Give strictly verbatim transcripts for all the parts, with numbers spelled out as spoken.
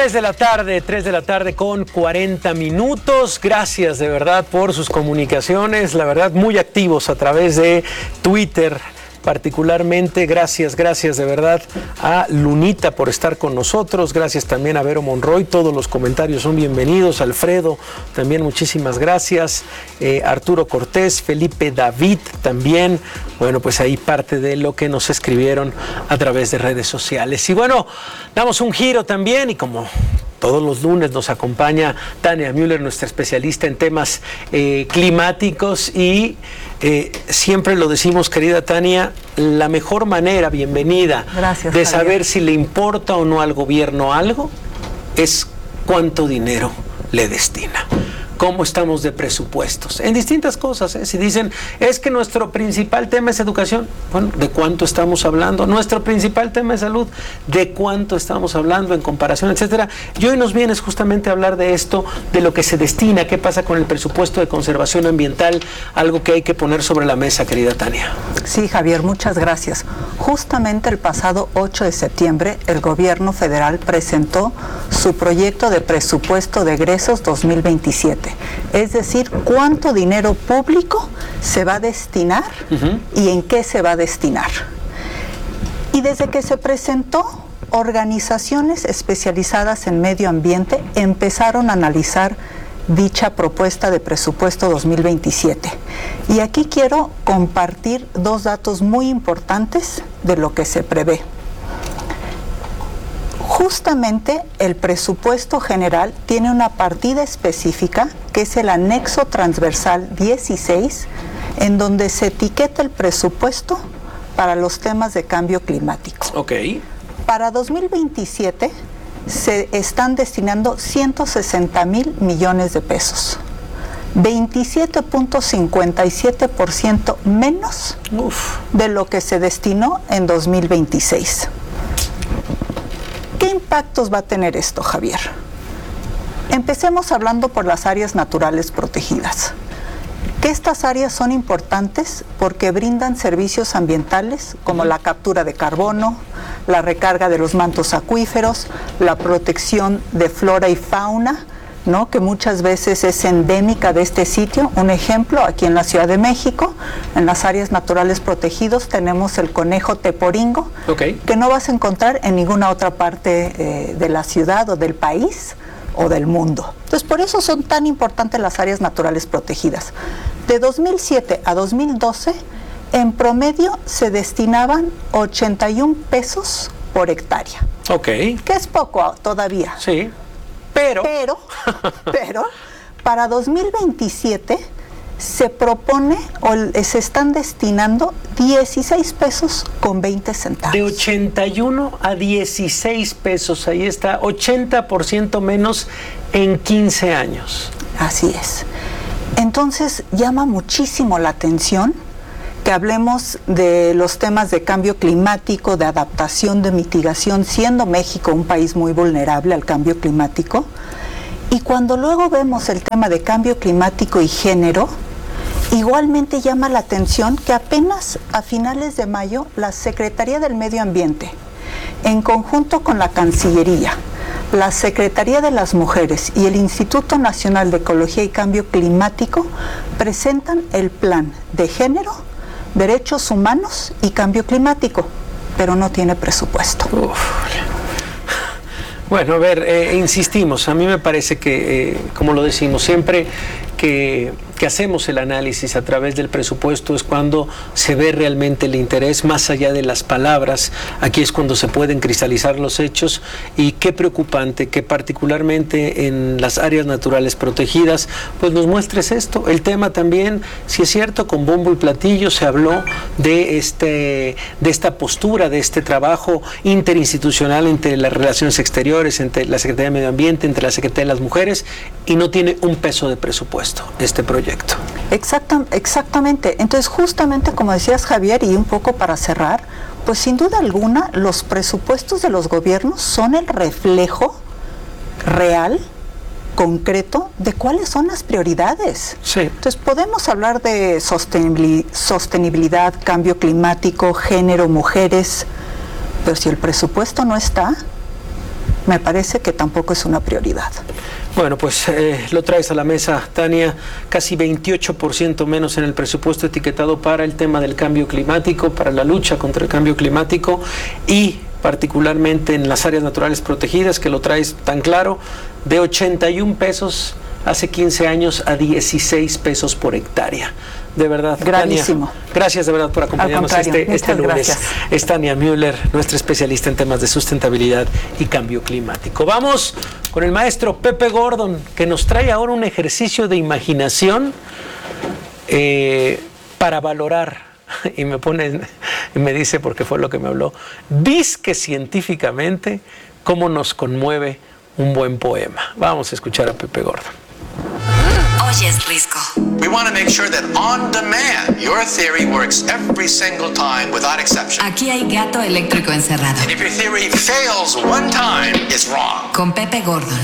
tres de la tarde, tres de la tarde con cuarenta minutos. Gracias de verdad por sus comunicaciones, la verdad muy activos a través de Twitter. Particularmente, gracias, gracias de verdad a Lunita por estar con nosotros, gracias también a Vero Monroy, todos los comentarios son bienvenidos, Alfredo, también muchísimas gracias, eh, Arturo Cortés, Felipe David también, bueno, pues ahí parte de lo que nos escribieron a través de redes sociales. Y bueno, damos un giro también y como todos los lunes nos acompaña Tania Müller, nuestra especialista en temas eh, climáticos y eh, siempre lo decimos, querida Tania, la mejor manera, bienvenida, Gracias, de Javier. saber si le importa o no al gobierno algo es cuánto dinero le destina. ¿Cómo estamos de presupuestos? En distintas cosas, ¿eh? Si dicen, es que nuestro principal tema es educación, bueno, ¿de cuánto estamos hablando? Nuestro principal tema es salud, ¿de cuánto estamos hablando en comparación, etcétera? Y hoy nos vienes justamente a hablar de esto, de lo que se destina, qué pasa con el presupuesto de conservación ambiental, algo que hay que poner sobre la mesa, querida Tania. Sí, Javier, muchas gracias. Justamente el pasado ocho de septiembre, el gobierno federal presentó su proyecto de presupuesto de egresos dos mil veintisiete. Es decir, cuánto dinero público se va a destinar uh-huh. y en qué se va a destinar. Y desde que se presentó, organizaciones especializadas en medio ambiente empezaron a analizar dicha propuesta de presupuesto dos mil veintisiete. Y aquí quiero compartir dos datos muy importantes de lo que se prevé. Justamente el presupuesto general tiene una partida específica que es el anexo transversal dieciséis, en donde se etiqueta el presupuesto para los temas de cambio climático. Okay. Para dos mil veintisiete se están destinando ciento sesenta mil millones de pesos, veintisiete punto cincuenta y siete por ciento menos Uf. de lo que se destinó en dos mil veintiséis. ¿Qué impactos va a tener esto, Javier? Empecemos hablando por las áreas naturales protegidas. Que estas áreas son importantes porque brindan servicios ambientales como la captura de carbono, la recarga de los mantos acuíferos, la protección de flora y fauna, ¿no? Que muchas veces es endémica de este sitio. Un ejemplo, aquí en la Ciudad de México, en las áreas naturales protegidas tenemos el conejo teporingo, okay. que no vas a encontrar en ninguna otra parte eh, de la ciudad o del país o del mundo. Entonces, por eso son tan importantes las áreas naturales protegidas. De dos mil siete a dos mil doce, en promedio se destinaban ochenta y un pesos por hectárea. Ok. Que es poco todavía. Sí. Pero, pero, pero para dos mil veintisiete se propone o se están destinando dieciséis pesos con veinte centavos. De ochenta y uno a dieciséis pesos, ahí está, ochenta por ciento menos en quince años. Así es. Entonces llama muchísimo la atención que hablemos de los temas de cambio climático, de adaptación, de mitigación, siendo México un país muy vulnerable al cambio climático. Y cuando luego vemos el tema de cambio climático y género, igualmente llama la atención que apenas a finales de mayo la Secretaría del Medio Ambiente, en conjunto con la Cancillería, la Secretaría de las Mujeres y el Instituto Nacional de Ecología y Cambio Climático presentan el Plan de Género, Derechos Humanos y Cambio Climático, pero no tiene presupuesto. Uf. Bueno, a ver, eh, insistimos, a mí me parece que, eh, como lo decimos siempre, que, que hacemos el análisis a través del presupuesto es cuando se ve realmente el interés más allá de las palabras. Aquí es cuando se pueden cristalizar los hechos y qué preocupante que particularmente en las áreas naturales protegidas pues nos muestres esto. El tema también, si es cierto, con bombo y platillo se habló de, este, de esta postura, de este trabajo interinstitucional entre las relaciones exteriores, entre la Secretaría de Medio Ambiente, entre la Secretaría de las Mujeres, y no tiene un peso de presupuesto este proyecto. Exacta, exactamente. Entonces, justamente como decías, Javier, y un poco para cerrar, pues sin duda alguna los presupuestos de los gobiernos son el reflejo real, concreto, de cuáles son las prioridades. Sí. Entonces, podemos hablar de sostenibilidad, sostenibilidad, cambio climático, género, mujeres, pero si el presupuesto no está, me parece que tampoco es una prioridad. Bueno, pues eh, lo traes a la mesa, Tania, casi veintiocho por ciento menos en el presupuesto etiquetado para el tema del cambio climático, para la lucha contra el cambio climático y particularmente en las áreas naturales protegidas, que lo traes tan claro, de ochenta y un pesos hace quince años a dieciséis pesos por hectárea. De verdad, gravísimo. Tania, gracias de verdad por acompañarnos este, este lunes. Gracias. Es Tania Müller, nuestra especialista en temas de sustentabilidad y cambio climático. Vamos con el maestro Pepe Gordon, que nos trae ahora un ejercicio de imaginación eh, para valorar, y me pone, y me dice, porque fue lo que me habló, disque científicamente cómo nos conmueve un buen poema. Vamos a escuchar a Pepe Gordon. Oyes Risco. We want to make sure that on demand your theory works every single time without exception. Aquí hay gato eléctrico encerrado. And if your theory fails one time, it's wrong. Con Pepe Gordon.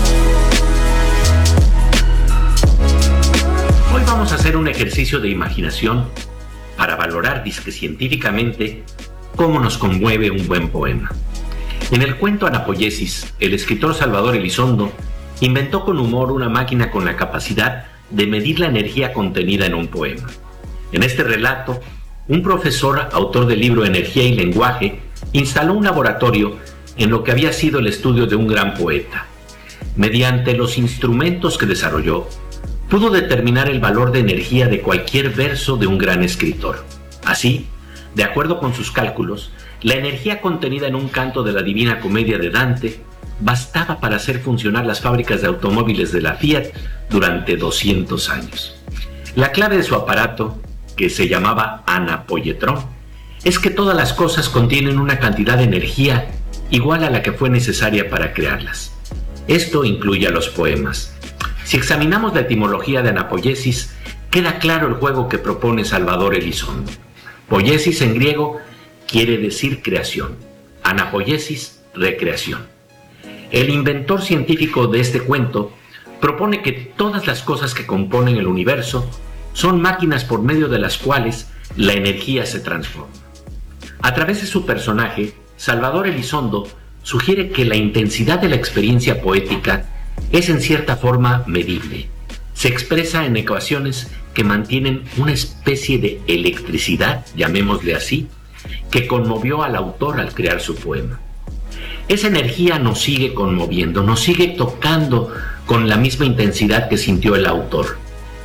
Hoy vamos a hacer un ejercicio de imaginación para valorar disque científicamente cómo nos conmueve un buen poema. En el cuento Anapoyesis, el escritor Salvador Elizondo inventó con humor una máquina con la capacidad de medir la energía contenida en un poema. En este relato, un profesor, autor del libro Energía y Lenguaje, instaló un laboratorio en lo que había sido el estudio de un gran poeta. Mediante los instrumentos que desarrolló, pudo determinar el valor de energía de cualquier verso de un gran escritor. Así, de acuerdo con sus cálculos, la energía contenida en un canto de la Divina Comedia de Dante bastaba para hacer funcionar las fábricas de automóviles de la Fiat durante doscientos años. La clave de su aparato, que se llamaba anapoyetrón, es que todas las cosas contienen una cantidad de energía igual a la que fue necesaria para crearlas. Esto incluye a los poemas. Si examinamos la etimología de anapoyesis, queda claro el juego que propone Salvador Elizondo. Poiesis en griego quiere decir creación, anapoyesis, recreación. El inventor científico de este cuento propone que todas las cosas que componen el universo son máquinas por medio de las cuales la energía se transforma. A través de su personaje, Salvador Elizondo sugiere que la intensidad de la experiencia poética es en cierta forma medible. Se expresa en ecuaciones que mantienen una especie de electricidad, llamémosle así, que conmovió al autor al crear su poema. Esa energía nos sigue conmoviendo, nos sigue tocando con la misma intensidad que sintió el autor.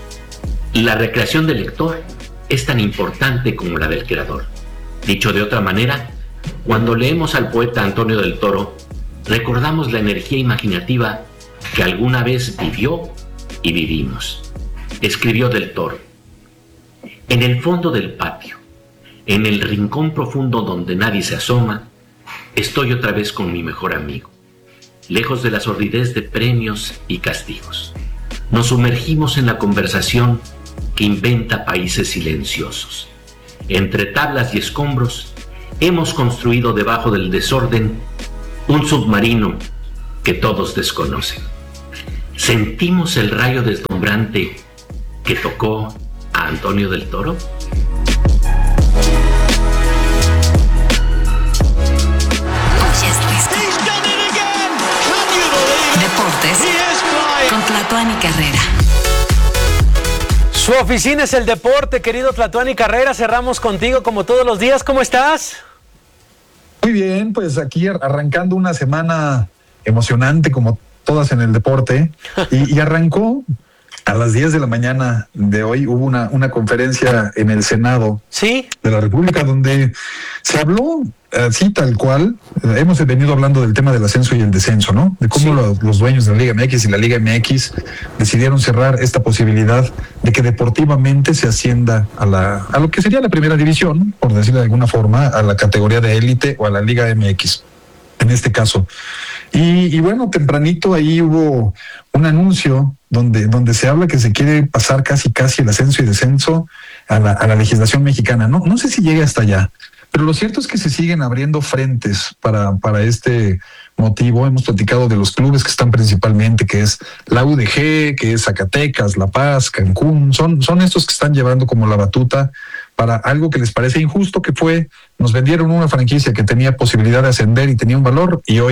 La recreación del lector es tan importante como la del creador. Dicho de otra manera, cuando leemos al poeta Antonio del Toro, recordamos la energía imaginativa que alguna vez vivió y vivimos. Escribió del Toro: en el fondo del patio, en el rincón profundo donde nadie se asoma, estoy otra vez con mi mejor amigo, lejos de la sordidez de premios y castigos. Nos sumergimos en la conversación que inventa países silenciosos. Entre tablas y escombros, hemos construido debajo del desorden un submarino que todos desconocen. ¿Sentimos el rayo deslumbrante que tocó a Antonio del Toro? Deportes con Tlatuani Carrera. Su oficina es el deporte, querido Tlatuani Carrera. Cerramos contigo como todos los días. ¿Cómo estás? Muy bien, pues aquí arrancando una semana emocionante como todas en el deporte, y, y arrancó a las diez de la mañana de hoy. Hubo una, una conferencia en el Senado ¿Sí? de la República donde se habló así tal cual. Eh, hemos venido hablando del tema del ascenso y el descenso, ¿no? De cómo sí. los, los dueños de la Liga M X y la Liga M X decidieron cerrar esta posibilidad de que deportivamente se ascienda a la a lo que sería la primera división, por decirlo de alguna forma, a la categoría de élite o a la Liga M X, en este caso. Y, y bueno, tempranito ahí hubo un anuncio donde, donde se habla que se quiere pasar casi casi el ascenso y descenso a la, a la legislación mexicana. No, no sé si llegue hasta allá, pero lo cierto es que se siguen abriendo frentes para, para este motivo. Hemos platicado de los clubes que están principalmente, que es la U D G, que es Zacatecas, La Paz, Cancún. Son, son estos que están llevando como la batuta para algo que les parece injusto, que fue, nos vendieron una franquicia que tenía posibilidad de ascender y tenía un valor, y hoy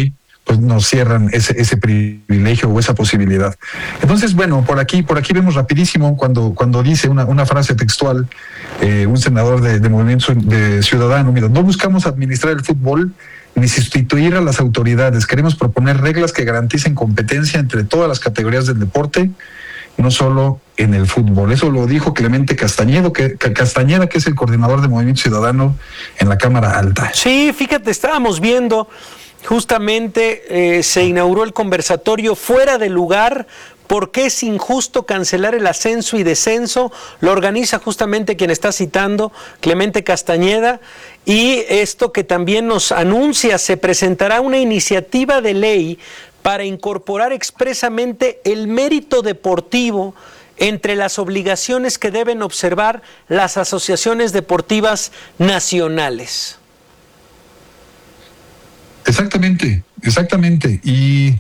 pues nos cierran ese, ese privilegio o esa posibilidad. Entonces, bueno, por aquí, por aquí vemos rapidísimo cuando, cuando dice una, una frase textual, eh, un senador de, de Movimiento de Ciudadano, mira, no buscamos administrar el fútbol ni sustituir a las autoridades, queremos proponer reglas que garanticen competencia entre todas las categorías del deporte, no solo en el fútbol. Eso lo dijo Clemente Castañeda, que, Castañeda, que es el coordinador de Movimiento Ciudadano en la Cámara Alta. Sí, fíjate, estábamos viendo, justamente eh, se inauguró el conversatorio Fuera de Lugar, ¿por qué es injusto cancelar el ascenso y descenso? Lo organiza justamente quien está citando, Clemente Castañeda, y esto que también nos anuncia, se presentará una iniciativa de ley para incorporar expresamente el mérito deportivo entre las obligaciones que deben observar las asociaciones deportivas nacionales. Exactamente, exactamente. Y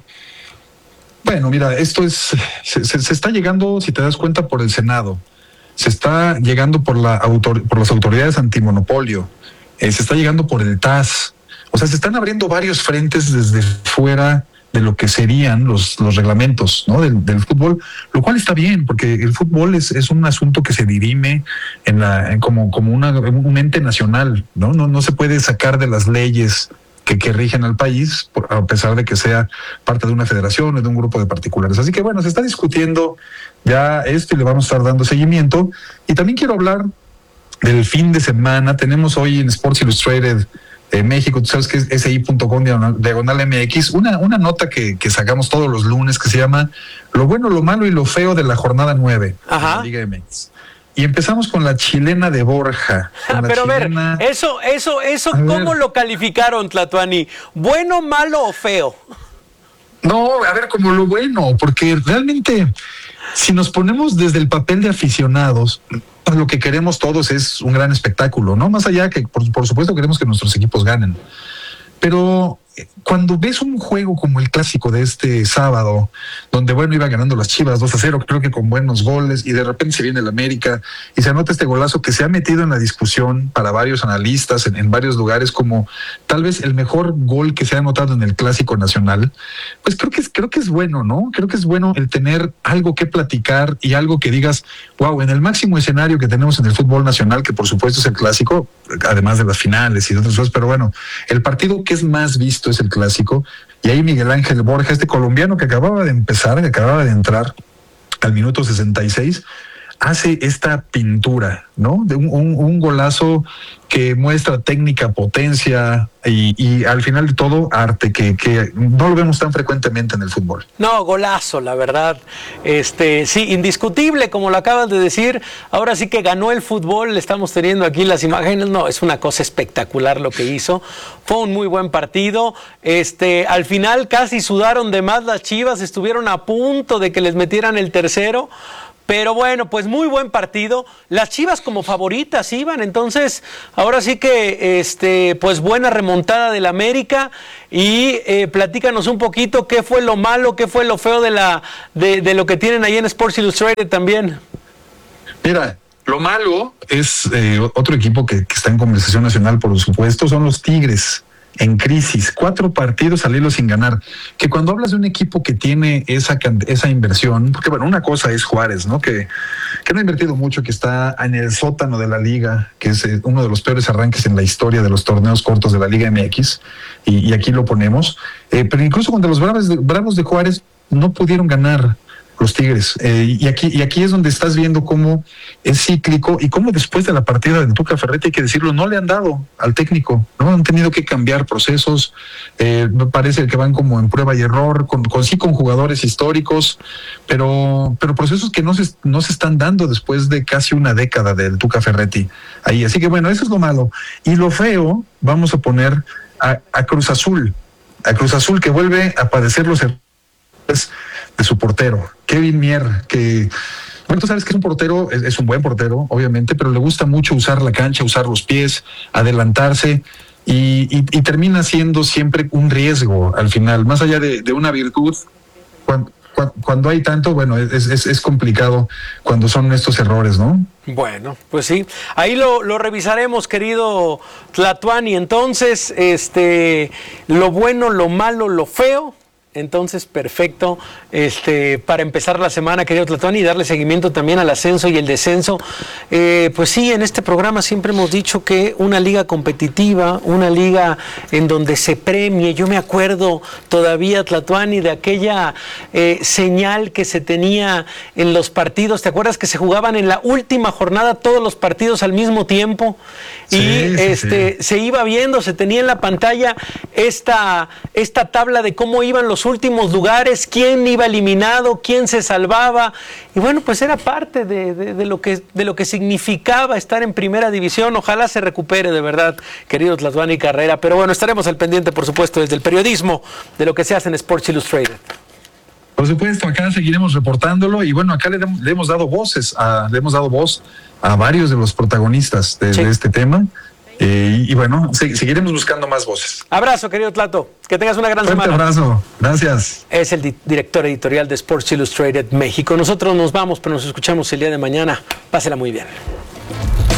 bueno, mira, esto es, se, se, se está llegando, si te das cuenta, por el Senado, se está llegando por, la autor, por las autoridades antimonopolio, eh, se está llegando por el T A S, o sea, se están abriendo varios frentes desde fuera de lo que serían los, los reglamentos, ¿no? del, del fútbol, lo cual está bien, porque el fútbol es, es un asunto que se dirime en la, en como, como una, un ente nacional, ¿no? No, no se puede sacar de las leyes que, que rigen al país, por, a pesar de que sea parte de una federación o de un grupo de particulares. Así que bueno, se está discutiendo ya esto y le vamos a estar dando seguimiento. Y también quiero hablar del fin de semana. Tenemos hoy en Sports Illustrated de México, tú sabes que es ese i punto com diagonal M X, una, una nota que, que sacamos todos los lunes que se llama Lo bueno, lo malo y lo feo de la jornada nueve de la Liga M X. Y empezamos con la chilena de Borja. Ah, pero chilena... a ver, eso, eso, eso, a ¿cómo ver. Lo calificaron, Tlatuani? ¿Bueno, malo o feo? No, a ver, como lo bueno, porque realmente, si nos ponemos desde el papel de aficionados, lo que queremos todos es un gran espectáculo, ¿no? Más allá que, por, por supuesto, queremos que nuestros equipos ganen. Pero cuando ves un juego como el clásico de este sábado, donde, bueno, iba ganando las Chivas dos a cero, creo que con buenos goles, y de repente se viene el América y se anota este golazo que se ha metido en la discusión para varios analistas en, en varios lugares como tal vez el mejor gol que se ha anotado en el clásico nacional, pues creo que es, creo que es bueno, ¿no? Creo que es bueno el tener algo que platicar y algo que digas, wow, en el máximo escenario que tenemos en el fútbol nacional, que por supuesto es el clásico, además de las finales y de otras cosas, pero bueno, el partido que es más visto es el clásico, y ahí Miguel Ángel Borja, este colombiano que acababa de empezar, que acababa de entrar al minuto sesenta y seis, hace esta pintura, ¿no? De un, un, un golazo que muestra técnica, potencia y, y al final de todo arte, que, que no lo vemos tan frecuentemente en el fútbol. No, golazo, la verdad. Este, sí, indiscutible, como lo acabas de decir. Ahora sí que ganó el fútbol, le estamos teniendo aquí las imágenes. No, es una cosa espectacular lo que hizo. Fue un muy buen partido. Este, al final casi sudaron de más las Chivas, estuvieron a punto de que les metieran el tercero. Pero bueno, pues muy buen partido. Las Chivas como favoritas iban, entonces ahora sí que este, pues buena remontada del América. Y eh, platícanos un poquito qué fue lo malo, qué fue lo feo de la de, de lo que tienen ahí en Sports Illustrated también. Mira, lo malo es eh, otro equipo que, que está en conversación nacional, por supuesto, son los Tigres. En crisis, cuatro partidos al hilo sin ganar. Que cuando hablas de un equipo que tiene esa, esa inversión, porque bueno, una cosa es Juárez, ¿no? Que, que no ha invertido mucho, que está en el sótano de la liga, que es uno de los peores arranques en la historia de los torneos cortos de la Liga M X, y, y aquí lo ponemos. Eh, pero incluso cuando los Bravos de, Bravos de Juárez no pudieron ganar, los Tigres, eh, y aquí y aquí es donde estás viendo cómo es cíclico y cómo después de la partida del Tuca Ferretti, hay que decirlo, no le han dado al técnico, no han tenido que cambiar procesos, eh, me parece que van como en prueba y error, con, con sí con jugadores históricos, pero pero procesos que no se no se están dando después de casi una década del Tuca Ferretti ahí, así que bueno, eso es lo malo. Y lo feo, vamos a poner a, a Cruz Azul, a Cruz Azul que vuelve a padecer los errores de su portero, Kevin Mier, que, bueno, tú sabes que es un portero, es, es un buen portero, obviamente, pero le gusta mucho usar la cancha, usar los pies, adelantarse, y, y, y termina siendo siempre un riesgo al final, más allá de, de una virtud. Cuando, cu- cuando hay tanto, bueno, es, es, es complicado cuando son estos errores, ¿no? Bueno, pues sí, ahí lo, lo revisaremos, querido Tlatuani. Entonces, este, lo bueno, lo malo, lo feo. Entonces, perfecto, este, para empezar la semana, querido Tlatuani, y darle seguimiento también al ascenso y el descenso. Eh, pues sí, en este programa siempre hemos dicho que una liga competitiva, una liga en donde se premie. Yo me acuerdo todavía, Tlatuani, de aquella eh, señal que se tenía en los partidos. ¿Te acuerdas que se jugaban en la última jornada todos los partidos al mismo tiempo? Y Sí, sí, este, sí. se iba viendo, se tenía en la pantalla esta, esta tabla de cómo iban los últimos lugares, quién iba eliminado, quién se salvaba, y bueno, pues era parte de, de, de lo que, de lo que significaba estar en primera división. Ojalá se recupere de verdad, querido Tlatuani Carrera, pero bueno, estaremos al pendiente, por supuesto, desde el periodismo, de lo que se hace en Sports Illustrated. Por supuesto, acá seguiremos reportándolo y bueno, acá le, dam- le hemos dado voces, a, le hemos dado voz a varios de los protagonistas de, Sí. de este tema eh, y, y bueno, se- seguiremos buscando más voces. Abrazo, querido Tlato, que tengas una gran Fuerte semana. abrazo, gracias. Es el di- director editorial de Sports Illustrated México. Nosotros nos vamos, pero nos escuchamos el día de mañana. Pásela muy bien.